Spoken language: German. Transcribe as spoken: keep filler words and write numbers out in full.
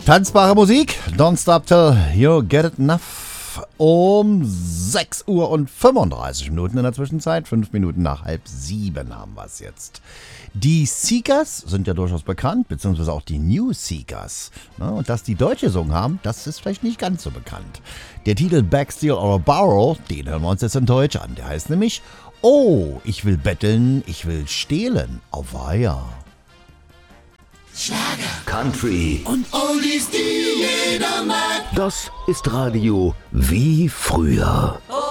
Tanzbare Musik, don't stop till you get it enough. Um sechs Uhr und fünfunddreißig Minuten in der Zwischenzeit, fünf Minuten nach halb sieben haben wir es jetzt. Die Seekers sind ja durchaus bekannt, beziehungsweise auch die New Seekers. Und dass die Deutsche gesungen haben, das ist vielleicht nicht ganz so bekannt. Der Titel Beg, Steal or Borrow, den hören wir uns jetzt in Deutsch an. Der heißt nämlich Oh, ich will betteln, ich will stehlen, auweia. Schlager, Country und Oldies, die jeder mag. Das ist Radio wie früher. Oh,